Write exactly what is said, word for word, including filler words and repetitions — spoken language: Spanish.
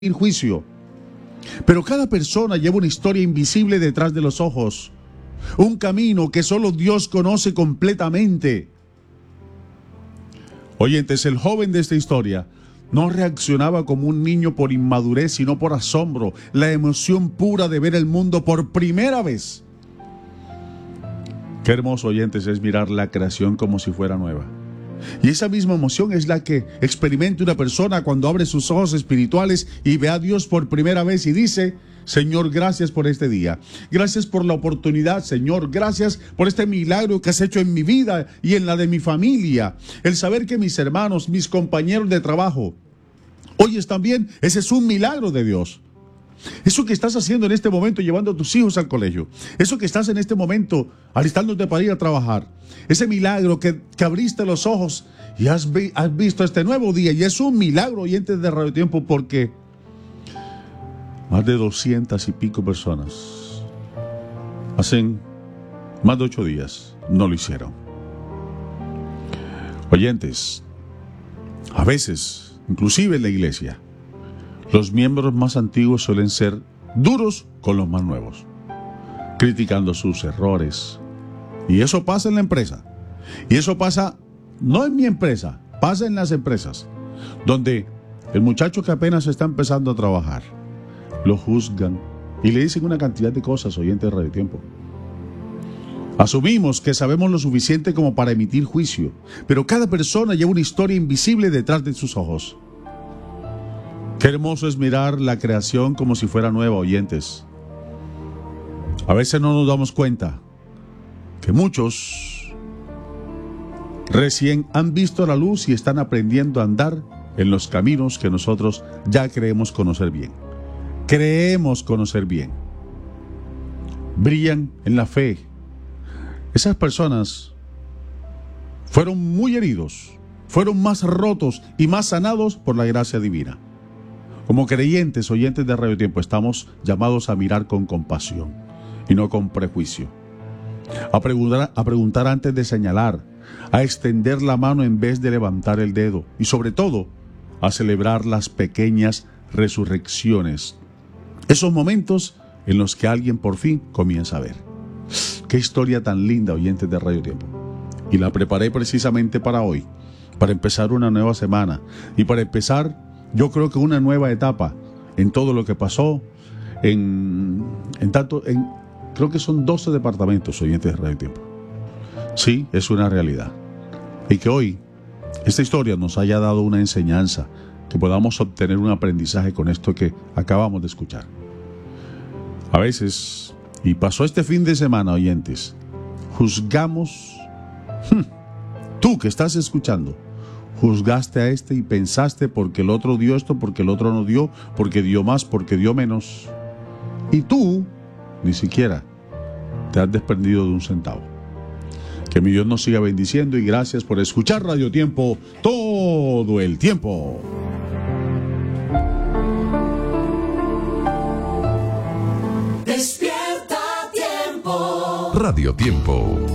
juicio. Pero cada persona lleva una historia invisible detrás de los ojos, un camino que solo Dios conoce completamente. Oyentes, el joven de esta historia no reaccionaba como un niño por inmadurez, sino por asombro, la emoción pura de ver el mundo por primera vez. Qué hermoso, oyentes, es mirar la creación como si fuera nueva. Y esa misma emoción es la que experimenta una persona cuando abre sus ojos espirituales y ve a Dios por primera vez y dice: Señor, gracias por este día. Gracias por la oportunidad, Señor. Gracias por este milagro que has hecho en mi vida y en la de mi familia. El saber que mis hermanos, mis compañeros de trabajo, hoy están bien, ese es un milagro de Dios. Eso que estás haciendo en este momento, llevando a tus hijos al colegio, eso que estás en este momento alistándote para ir a trabajar, ese milagro que, que abriste los ojos y has, vi, has visto este nuevo día, y es un milagro, oyentes de Radio Tiempo, porque más de doscientas y pico personas hacen más de ocho días no lo hicieron. Oyentes, a veces, inclusive en la iglesia, los miembros más antiguos suelen ser duros con los más nuevos, criticando sus errores. Y eso pasa en la empresa. Y eso pasa no en mi empresa, pasa en las empresas, donde el muchacho que apenas está empezando a trabajar, lo juzgan y le dicen una cantidad de cosas, oyentes de Radio Tiempo. Asumimos que sabemos lo suficiente como para emitir juicio, pero cada persona lleva una historia invisible detrás de sus ojos. Qué hermoso es mirar la creación como si fuera nueva, oyentes. A veces no nos damos cuenta que muchos recién han visto la luz y están aprendiendo a andar en los caminos que nosotros ya creemos conocer bien. Creemos conocer bien. Brillan en la fe. Esas personas fueron muy heridos, fueron más rotos y más sanados por la gracia divina. Como creyentes, oyentes de Radio Tiempo, estamos llamados a mirar con compasión y no con prejuicio. A preguntar, a preguntar antes de señalar, a extender la mano en vez de levantar el dedo y, sobre todo, a celebrar las pequeñas resurrecciones. Esos momentos en los que alguien por fin comienza a ver. Qué historia tan linda, oyentes de Radio Tiempo. Y la preparé precisamente para hoy, para empezar una nueva semana y para empezar, yo creo que una nueva etapa en todo lo que pasó, en, en tanto, en, creo que son doce departamentos, oyentes de Radio Tiempo. Sí, es una realidad. Y que hoy esta historia nos haya dado una enseñanza, que podamos obtener un aprendizaje con esto que acabamos de escuchar. A veces, y pasó este fin de semana, oyentes, juzgamos, hmm, tú que estás escuchando, juzgaste a este y pensaste porque el otro dio esto, porque el otro no dio, porque dio más, porque dio menos. Y tú ni siquiera te has desprendido de un centavo. Que mi Dios nos siga bendiciendo y gracias por escuchar Radio Tiempo todo el tiempo. Despierta Tiempo. Radio Tiempo.